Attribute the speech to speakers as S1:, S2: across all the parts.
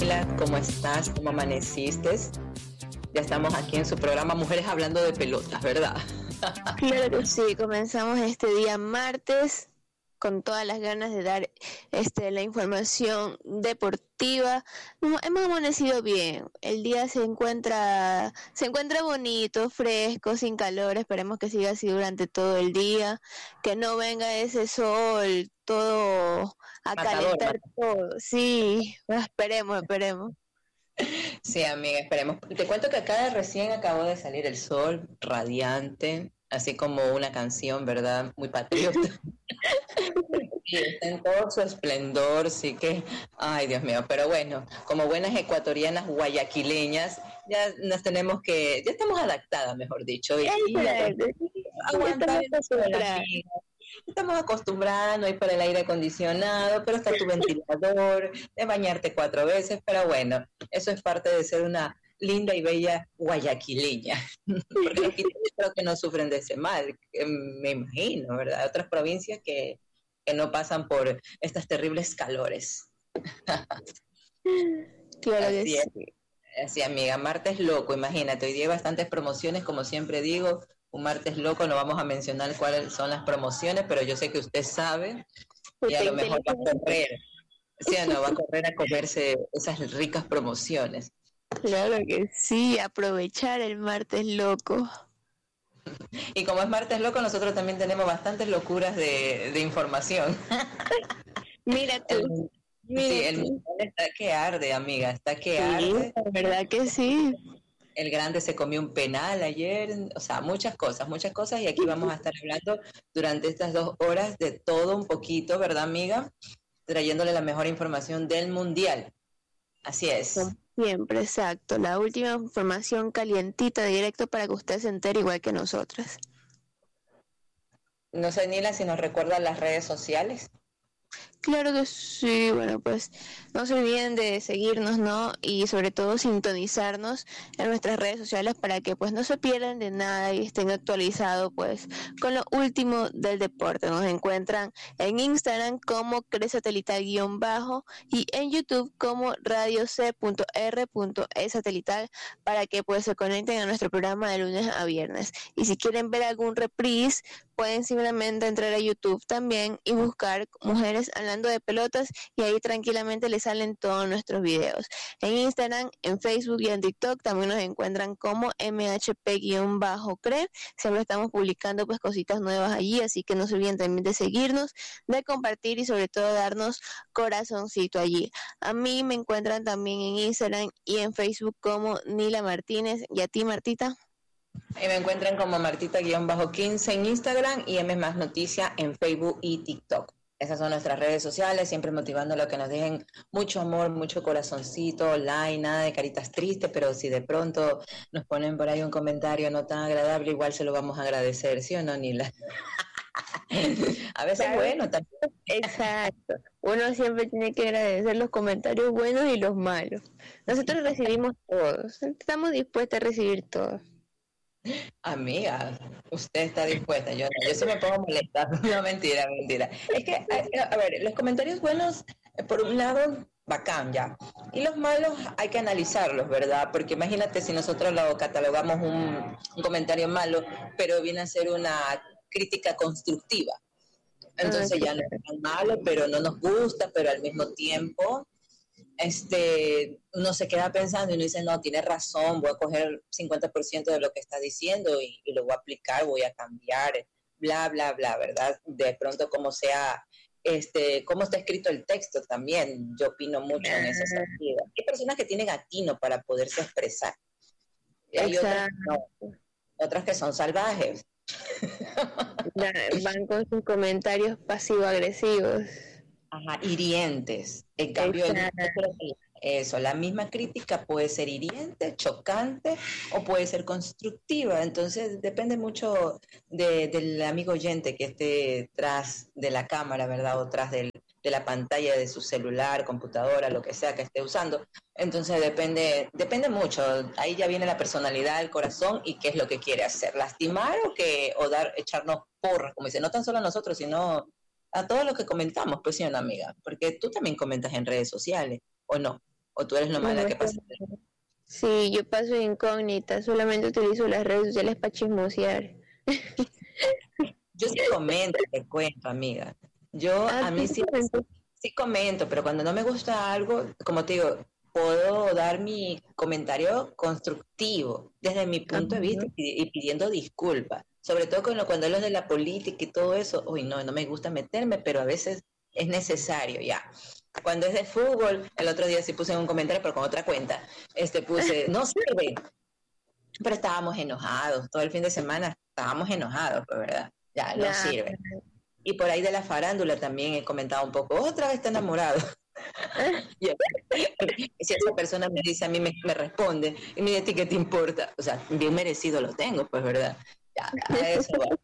S1: Nila, ¿cómo estás? ¿Cómo amaneciste? Ya estamos aquí en su programa Mujeres Hablando de Pelotas, ¿verdad?
S2: Claro que sí, comenzamos este día martes con todas las ganas de dar la información deportiva. Hemos amanecido bien, el día se encuentra bonito, fresco, sin calor, esperemos que siga así durante todo el día, que no venga ese sol todo a
S1: Matador,
S2: calentar todo. Sí, esperemos.
S1: Sí, amiga, esperemos. Te cuento que acá recién acabó de salir el sol, radiante, así como una canción, ¿verdad? Muy patriota. Y está en todo su esplendor, sí que, ay Dios mío, pero bueno, como buenas ecuatorianas guayaquileñas, ya estamos adaptadas, mejor dicho, y aguantar el sol, amiga. Estamos acostumbrados, no hay para el aire acondicionado, pero está tu ventilador, de bañarte 4 veces, pero bueno, eso es parte de ser una linda y bella guayaquileña, porque los quiteños creo que no sufren de ese mal, me imagino, ¿verdad? Otras provincias que no pasan por estas terribles calores.
S2: Claro que sí.
S1: Así, amiga, martes loco, imagínate, hoy día hay bastantes promociones, como siempre digo, un martes loco, no vamos a mencionar cuáles son las promociones, pero yo sé que usted sabe y a lo mejor va a correr, sí o no, va a correr a comerse esas ricas promociones.
S2: Claro que sí, aprovechar el martes loco.
S1: Y como es martes loco, nosotros también tenemos bastantes locuras de información.
S2: Mira tú.
S1: Sí, el mundial está que arde, amiga, está que arde.
S2: La verdad que sí.
S1: El grande se comió un penal ayer, o sea, muchas cosas, y aquí vamos a estar hablando durante estas 2 horas de todo un poquito, ¿verdad, amiga? Trayéndole la mejor información del mundial. Así es.
S2: Siempre, exacto. La última información calientita, directo para que usted se entere igual que nosotras.
S1: No sé, Nila, si nos recuerdan las redes sociales.
S2: Claro que sí, bueno, pues no se olviden de seguirnos, ¿no? Y sobre todo sintonizarnos en nuestras redes sociales para que pues no se pierdan de nada y estén actualizados pues con lo último del deporte. Nos encuentran en Instagram como cresatelital_ y en YouTube como radioc.r.esatelital para que pues se conecten a nuestro programa de lunes a viernes. Y si quieren ver algún reprise, pueden simplemente entrar a YouTube también y buscar Mujeres Hablando de Pelotas y ahí tranquilamente les salen todos nuestros videos. En Instagram, en Facebook y en TikTok también nos encuentran como MHP_CRE. Siempre estamos publicando pues cositas nuevas allí, así que no se olviden también de seguirnos, de compartir y sobre todo darnos corazoncito allí. A mí me encuentran también en Instagram y en Facebook como Nila Martínez. ¿Y a ti, Martita?
S1: Y me encuentran como Martita_15 en Instagram y M Más Noticia en Facebook y TikTok. Esas son nuestras redes sociales, siempre motivando a que nos dejen mucho amor, mucho corazoncito, like, nada de caritas tristes, pero si de pronto nos ponen por ahí un comentario no tan agradable, igual se lo vamos a agradecer, ¿sí o no, Nila? A veces
S2: Claro.
S1: bueno también.
S2: Exacto. Uno siempre tiene que agradecer los comentarios buenos y los malos. Nosotros recibimos todos, estamos dispuestos a recibir todos.
S1: Amiga, usted está dispuesta, yo sí me pongo molesta, no, mentira. Es que, a ver, los comentarios buenos, por un lado, bacán ya, y los malos hay que analizarlos, ¿verdad? Porque imagínate si nosotros lo catalogamos un comentario malo, pero viene a ser una crítica constructiva, entonces ya no es tan malo, pero no nos gusta, pero al mismo tiempo uno se queda pensando y uno dice, no, tiene razón, voy a coger 50% de lo que está diciendo y lo voy a aplicar, voy a cambiar, bla, bla, bla, ¿verdad? De pronto como sea, cómo está escrito el texto también, yo opino mucho en ese sentido. Hay personas que tienen atino para poderse expresar, y hay otras que son salvajes.
S2: Van con sus comentarios pasivo-agresivos.
S1: Ajá, hirientes. En cambio, la misma crítica puede ser hiriente, chocante o puede ser constructiva. Entonces, depende mucho del amigo oyente que esté tras de la cámara, ¿verdad? O tras de la pantalla de su celular, computadora, lo que sea que esté usando. Entonces, depende mucho. Ahí ya viene la personalidad, el corazón y qué es lo que quiere hacer. Lastimar echarnos porras, como dice, no tan solo a nosotros, sino a todo lo que comentamos, pues sí, una amiga, porque tú también comentas en redes sociales, ¿o no? ¿O tú eres lo mala que pasa?
S2: Sí, yo paso incógnita, solamente utilizo las redes sociales para chismosear.
S1: Yo sí comento, te cuento, amiga. Yo a mí sí comento, pero cuando no me gusta algo, como te digo, puedo dar mi comentario constructivo desde mi punto de vista y pidiendo disculpas. Sobre todo cuando hablo de la política y todo eso, uy, no me gusta meterme, pero a veces es necesario ya. Cuando es de fútbol, el otro día sí puse un comentario, pero con otra cuenta, puse, no sirve, pero estábamos enojados, todo el fin de semana estábamos enojados, pues, ¿verdad? Ya, no sirve. Y por ahí de la farándula también he comentado un poco, otra vez está enamorado. Si esa persona me dice, a mí me responde, y me dice, ¿qué te importa? O sea, bien merecido lo tengo, pues, ¿verdad? Ya, a eso va.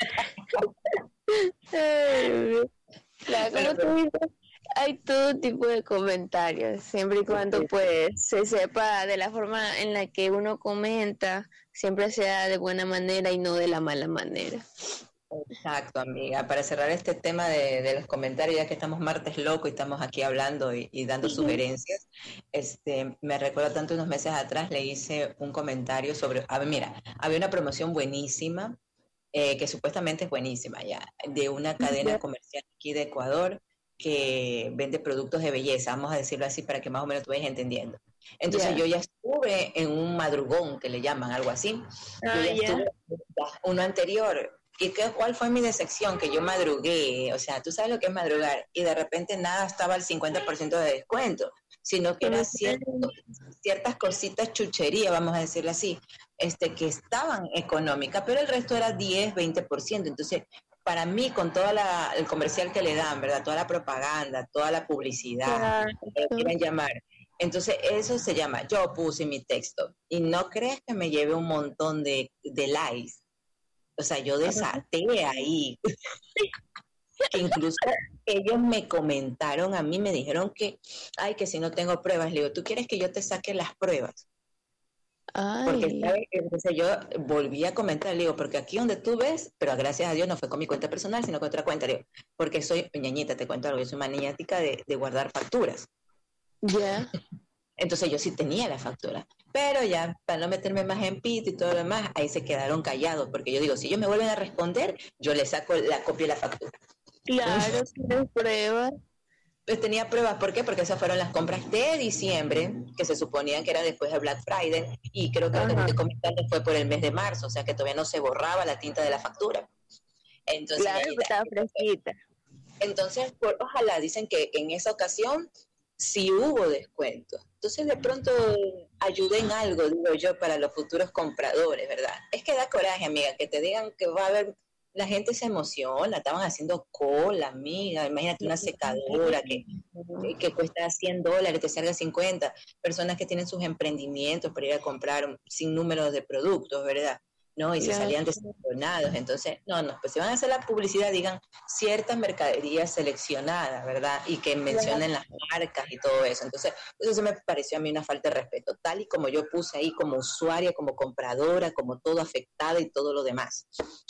S2: Claro, como tú dices, hay todo tipo de comentarios, siempre y cuando pues se sepa de la forma en la que uno comenta, siempre sea de buena manera y no de la mala manera.
S1: Exacto, amiga. Para cerrar este tema de los comentarios, ya que estamos martes loco y estamos aquí hablando y dando sugerencias, me recuerdo tanto unos meses atrás le hice un comentario sobre, mira, había una promoción buenísima, que supuestamente es buenísima ya, de una cadena comercial aquí de Ecuador que vende productos de belleza, vamos a decirlo así para que más o menos tú vayas entendiendo. Entonces yo ya estuve en un madrugón, que le llaman, algo así. Estuve uno anterior. ¿Y cuál fue mi decepción? Que yo madrugué, o sea, tú sabes lo que es madrugar, y de repente nada estaba al 50% de descuento, sino que eran ciertas cositas chucherías, vamos a decirlo así, que estaban económicas, pero el resto era 10, 20%. Entonces, para mí, con todo el comercial que le dan, ¿verdad? Toda la propaganda, toda la publicidad, quieren llamar. Entonces, eso se llama, yo puse mi texto, y no crees que me lleve un montón de likes. O sea, yo desaté ahí. Que incluso ellos me comentaron a mí, me dijeron que si no tengo pruebas, le digo, ¿tú quieres que yo te saque las pruebas? Porque, ¿sabes? Entonces yo volví a comentar, le digo, porque aquí donde tú ves, pero gracias a Dios no fue con mi cuenta personal, sino con otra cuenta, le digo, porque soy, ñañita, te cuento algo, yo soy maniática de guardar facturas.
S2: Ya.
S1: Entonces yo sí tenía la factura, pero ya para no meterme más en pito y todo lo demás, ahí se quedaron callados, porque yo digo, si ellos me vuelven a responder, yo les saco la copia de la factura.
S2: Claro, tienes pruebas.
S1: Pues tenía pruebas, ¿por qué? Porque esas fueron las compras de diciembre, que se suponían que eran después de Black Friday, y creo que lo que te estoy comentando fue por el mes de marzo, o sea que todavía no se borraba la tinta de la factura. Entonces,
S2: claro, estaba fresquita.
S1: Entonces, ojalá, dicen que en esa ocasión sí hubo descuento. Entonces, de pronto ayudé en algo, digo yo, para los futuros compradores, ¿verdad? Es que da coraje, amiga, que te digan que va a haber, la gente se emociona, estaban haciendo cola, amiga, imagínate una secadora que cuesta $100, te salga 50, personas que tienen sus emprendimientos para ir a comprar un sinnúmero de productos, ¿verdad? ¿No? Y se salían decepcionados. Entonces, pues si van a hacer la publicidad, digan cierta mercadería seleccionada, ¿verdad? Y que mencionen las marcas y todo eso. Entonces, eso se me pareció a mí una falta de respeto, tal y como yo puse ahí como usuaria, como compradora, como todo afectada y todo lo demás.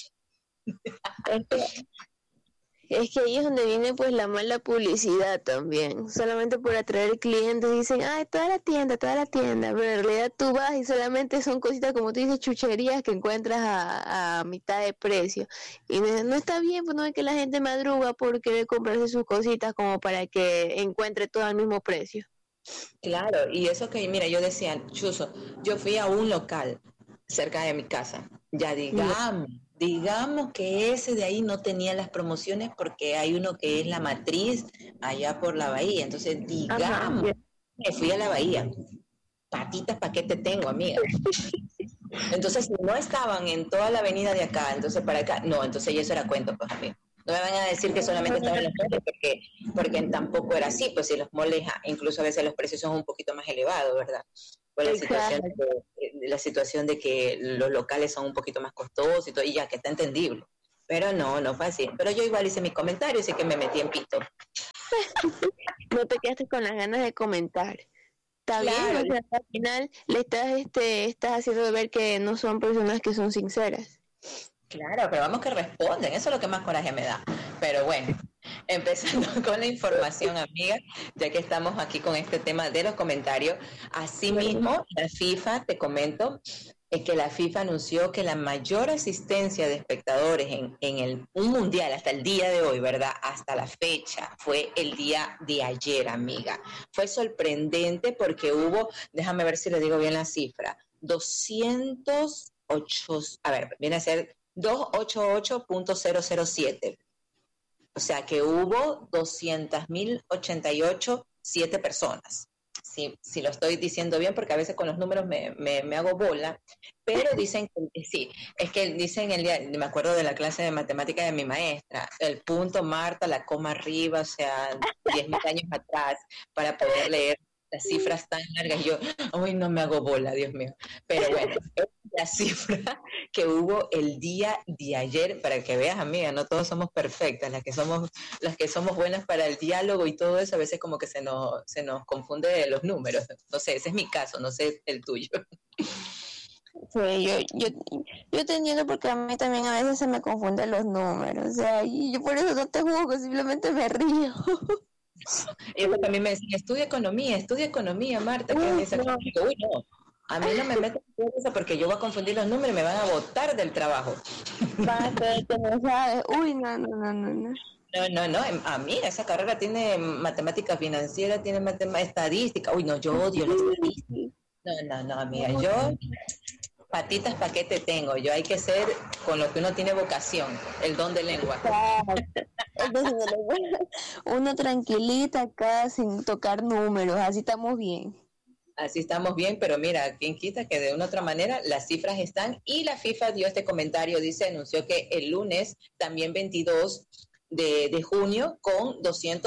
S2: Es que ahí es donde viene pues la mala publicidad también, solamente por atraer clientes dicen, toda la tienda, pero en realidad tú vas y solamente son cositas como tú dices, chucherías que encuentras a mitad de precio, y no está bien, pues no es que la gente madruga por querer comprarse sus cositas como para que encuentre todo al mismo precio.
S1: Claro, y eso que, mira, yo decía, Chuso, yo fui a un local cerca de mi casa, ya digamos que ese de ahí no tenía las promociones porque hay uno que es La Matriz allá por la bahía, entonces digamos que fui a la bahía, patitas pa' qué te tengo, amiga. Entonces si no estaban en toda la avenida de acá, entonces para acá, no, entonces eso era cuento, pues, amigo. No me van a decir que solamente estaban en los moles porque tampoco era así, pues si los moles incluso a veces los precios son un poquito más elevados, ¿verdad? Por la situación de que los locales son un poquito más costosos y todo, y ya que está entendible. Pero no fue así. Pero yo igual hice mis comentarios y que me metí en pito.
S2: No te quedaste con las ganas de comentar. Está bien, o sea, al final le estás haciendo ver que no son personas que son sinceras.
S1: Claro, pero vamos que responden, eso es lo que más coraje me da. Pero bueno, Empezando con la información, amiga, ya que estamos aquí con este tema de los comentarios. Asimismo, la FIFA, te comento, es que la FIFA anunció que la mayor asistencia de espectadores en un mundial hasta el día de hoy, ¿verdad? Hasta la fecha, fue el día de ayer, amiga. Fue sorprendente porque hubo, déjame ver si le digo bien la cifra, 208, a ver, viene a ser 288.007. O sea que hubo 200.088 personas. Si lo estoy diciendo bien, porque a veces con los números me hago bola, pero dicen que sí, es que dicen el día, me acuerdo de la clase de matemática de mi maestra, el punto Marta, la coma arriba, o sea, 10.000 años atrás, para poder leer las cifras tan largas. Yo, uy, no me hago bola, Dios mío. Pero bueno, es la cifra que hubo el día de ayer, para que veas, amiga, no todos somos perfectas, las que somos buenas para el diálogo y todo eso, a veces como que se nos confunde los números. No sé, ese es mi caso, no sé el tuyo.
S2: Sí, yo te entiendo porque a mí también a veces se me confunden los números, o sea, y yo por eso no te juzgo, simplemente me río.
S1: Ellos también me decían, estudia economía, Marta, que me dice, uy, no, a mí no me metas en eso porque yo voy a confundir los números y me van a botar del trabajo.
S2: Van a creer que no sabes, uy, no.
S1: No, a mí esa carrera tiene matemática financiera, tiene estadística, uy, no, yo odio la estadística. No, amiga, yo patitas pa' qué te tengo, yo hay que ser con lo que uno tiene vocación, el don de lengua.
S2: Entonces, uno tranquilita acá sin tocar números, así estamos bien.
S1: Así estamos bien, pero mira, ¿quién quita que de una otra manera las cifras están? Y la FIFA dio este comentario, anunció que el lunes, también 22 de junio, con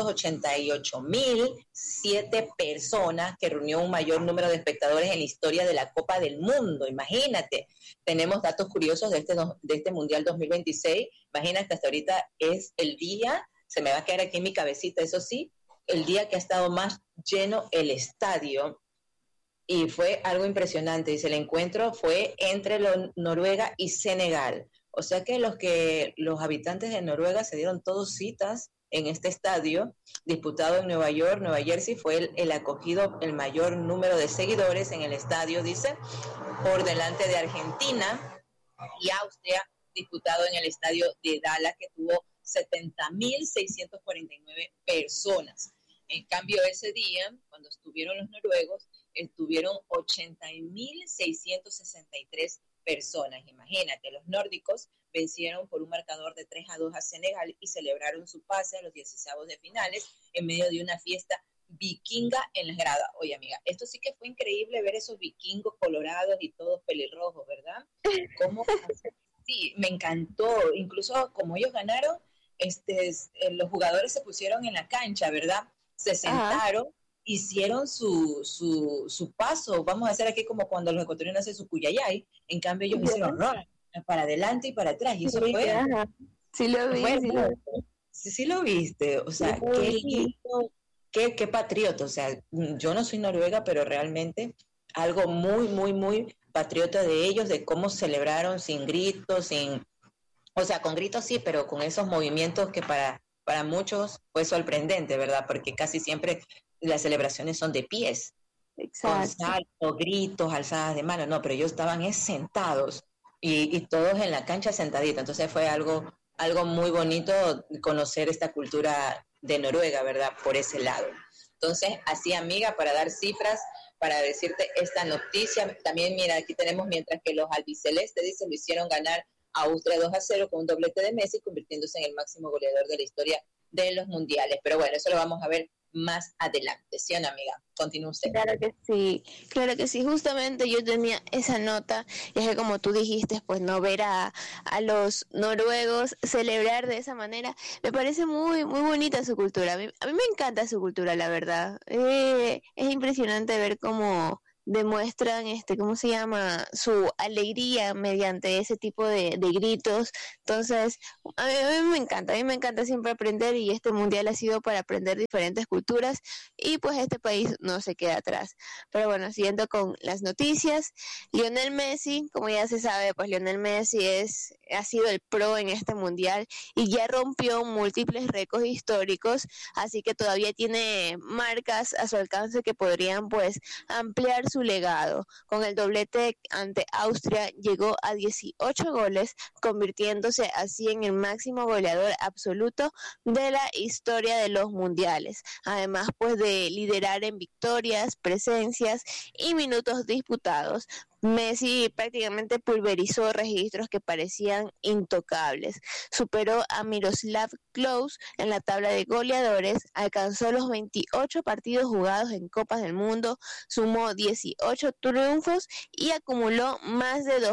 S1: 288.007 personas, que reunió un mayor número de espectadores en la historia de la Copa del Mundo. Imagínate, tenemos datos curiosos de este Mundial 2026. Imagínate, hasta ahorita es el día, se me va a quedar aquí en mi cabecita, eso sí, el día que ha estado más lleno el estadio. Y fue algo impresionante. Dice, el encuentro fue entre Noruega y Senegal. O sea que los habitantes de Noruega se dieron todos citas en este estadio, disputado en Nueva York. Nueva Jersey fue el acogido, el mayor número de seguidores en el estadio, dice, por delante de Argentina y Austria, disputado en el estadio de Dallas, que tuvo 70.649 personas. En cambio, ese día, cuando estuvieron los noruegos, estuvieron 80.663 personas. Imagínate, los nórdicos vencieron por un marcador de 3-2 a Senegal y celebraron su pase a los 16avos de finales en medio de una fiesta vikinga en las gradas. Oye, amiga, esto sí que fue increíble ver esos vikingos colorados y todos pelirrojos, ¿verdad? ¿Cómo? Sí, me encantó. Incluso como ellos ganaron, los jugadores se pusieron en la cancha, ¿verdad? Se sentaron, hicieron su paso, vamos a hacer aquí como cuando los ecuatorianos hacen su cuyayay, en cambio ellos hicieron para adelante y para atrás, y eso fue...
S2: Sí lo vi,
S1: sí lo viste, o sea, qué lindo, qué patriota, o sea, yo no soy noruega, pero realmente algo muy, muy, muy patriota de ellos, de cómo celebraron sin gritos, o sea, con gritos sí, pero con esos movimientos que para muchos fue sorprendente, ¿verdad? Porque casi siempre las celebraciones son de pies. Exacto. Con saltos, gritos, alzadas de mano. No, pero ellos estaban sentados y todos en la cancha sentaditos. Entonces fue algo muy bonito conocer esta cultura de Noruega, ¿verdad? Por ese lado. Entonces, así, amiga, para dar cifras, para decirte esta noticia. También, mira, aquí tenemos, mientras que los albicelestes, dice, lo hicieron ganar a Austria 2-0 con un doblete de Messi, convirtiéndose en el máximo goleador de la historia de los mundiales. Pero bueno, eso lo vamos a ver más adelante, ¿sí o no, amiga? Continúe usted.
S2: Claro que sí, justamente yo tenía esa nota, y es que como tú dijiste, pues no ver a los noruegos celebrar de esa manera, me parece muy, muy bonita su cultura, a mí me encanta su cultura, la verdad, es impresionante ver cómo demuestran, ¿cómo se llama? Su alegría mediante ese tipo de gritos. Entonces, a mí me encanta siempre aprender, y este mundial ha sido para aprender diferentes culturas, y pues este país no se queda atrás. Pero bueno, siguiendo con las noticias, Lionel Messi, como ya se sabe, pues Lionel Messi ha sido el pro en este mundial y ya rompió múltiples récords históricos, así que todavía tiene marcas a su alcance que podrían pues ampliar su legado. Con el doblete ante Austria llegó a 18 goles, convirtiéndose así en el máximo goleador absoluto de la historia de los mundiales. Además pues de liderar en victorias, presencias y minutos disputados, Messi prácticamente pulverizó registros que parecían intocables. Superó a Miroslav Klose en la tabla de goleadores, alcanzó los 28 partidos jugados en Copas del Mundo, sumó 18 triunfos y acumuló más de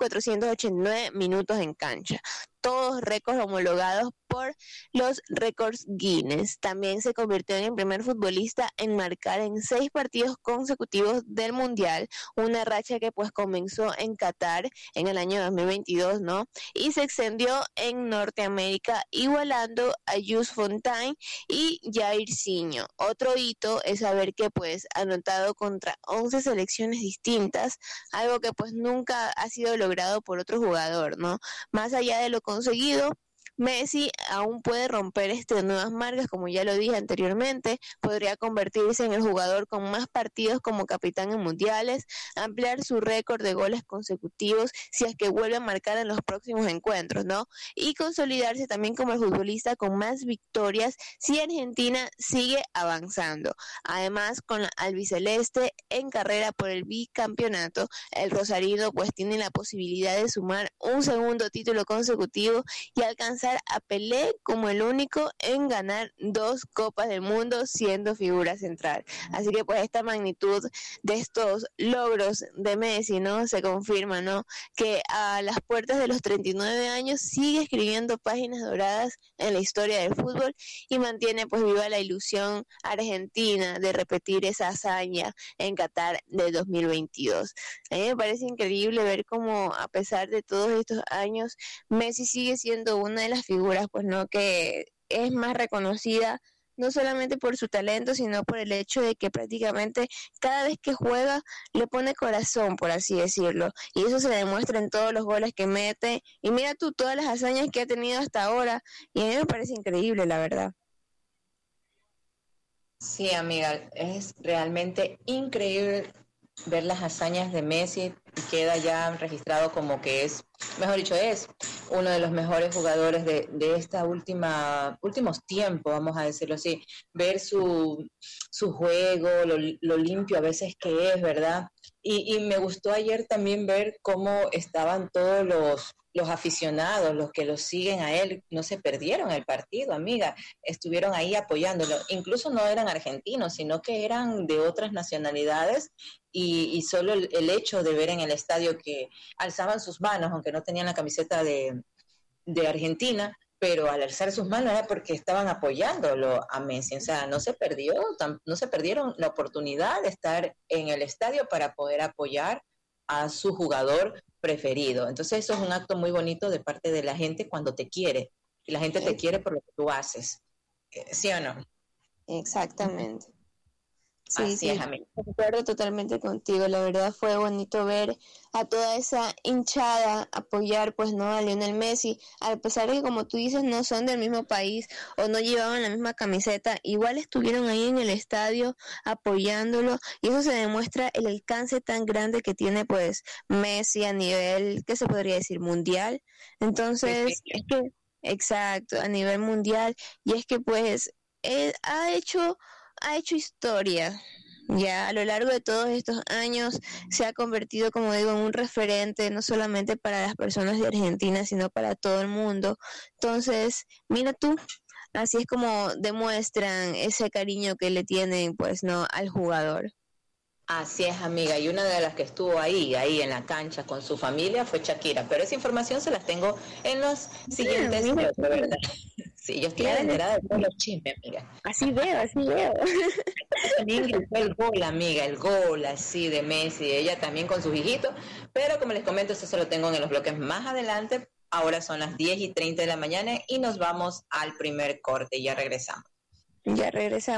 S2: 2.489 minutos en cancha. Todos récords homologados por los récords Guinness. También se convirtió en el primer futbolista en marcar en 6 partidos consecutivos del Mundial, una racha que pues comenzó en Qatar en el año 2022, ¿no? Y se extendió en Norteamérica, igualando a Jules Fontaine y Jairzinho. Otro hito es saber que pues ha anotado contra 11 selecciones distintas, algo que pues nunca ha sido logrado por otro jugador, ¿no? Más allá de lo conseguido, Messi aún puede romper nuevas marcas, como ya lo dije anteriormente. Podría convertirse en el jugador con más partidos como capitán en mundiales, ampliar su récord de goles consecutivos si es que vuelve a marcar en los próximos encuentros, ¿no? Y consolidarse también como el futbolista con más victorias si Argentina sigue avanzando. Además, con la albiceleste en carrera por el bicampeonato, el rosarino pues tiene la posibilidad de sumar un segundo título consecutivo y alcanzar a Pelé como el único en ganar 2 Copas del Mundo siendo figura central. Así que pues esta magnitud de estos logros de Messi, ¿no? Se confirma, ¿no? Que a las puertas de los 39 años sigue escribiendo páginas doradas en la historia del fútbol y mantiene pues viva la ilusión argentina de repetir esa hazaña en Qatar de 2022. A mí me parece increíble ver cómo a pesar de todos estos años Messi sigue siendo una de las figuras pues no que es más reconocida, no solamente por su talento, sino por el hecho de que prácticamente cada vez que juega le pone corazón, por así decirlo, y eso se demuestra en todos los goles que mete, y mira tú todas las hazañas que ha tenido hasta ahora, y a mí me parece increíble, la verdad.
S1: Sí, amiga, es realmente increíble ver las hazañas de Messi. Queda ya registrado como que es, mejor dicho, es uno de los mejores jugadores de esta últimos tiempos, vamos a decirlo así. Ver su juego, lo limpio a veces que es, ¿verdad? Y me gustó ayer también ver cómo estaban todos los aficionados, los que lo siguen a él, no se perdieron el partido, amiga, estuvieron ahí apoyándolo. Incluso no eran argentinos, sino que eran de otras nacionalidades, y solo el hecho de ver en el estadio que alzaban sus manos, aunque no tenían la camiseta de Argentina, pero al alzar sus manos era porque estaban apoyándolo a Messi. O sea, no se perdieron la oportunidad de estar en el estadio para poder apoyar a su jugador preferido. Entonces eso es un acto muy bonito de parte de la gente cuando te quiere, y la gente te quiere por lo que tú haces, ¿sí o no?
S2: Exactamente. Sí,
S1: Así
S2: sí,
S1: es, amigo.
S2: concuerdo totalmente contigo. La verdad fue bonito ver a toda esa hinchada apoyar, pues, ¿no? A Lionel Messi, a pesar de que, como tú dices, no son del mismo país o no llevaban la misma camiseta, igual estuvieron ahí en el estadio apoyándolo, y eso se demuestra el alcance tan grande que tiene, pues, Messi a nivel, ¿qué se podría decir? Mundial. Entonces, es que, exacto, a nivel mundial, y es que, pues, ha hecho historia. Ya a lo largo de todos estos años se ha convertido, como digo, en un referente no solamente para las personas de Argentina, sino para todo el mundo. Entonces, mira tú, así es como demuestran ese cariño que le tienen, pues, no, al jugador.
S1: Así es, amiga, y una de las que estuvo ahí en la cancha con su familia fue Shakira, pero esa información se las tengo en los siguientes, ¿verdad? Sí, yo estoy enterada de todos los chismes, amiga.
S2: Así veo.
S1: Ingrid fue el gol, amiga, el gol así de Messi, ella también con sus hijitos, pero como les comento, eso se lo tengo en los bloques más adelante. Ahora son las 10:30 de la mañana y nos vamos al primer corte, ya regresamos.
S2: Ya regresamos.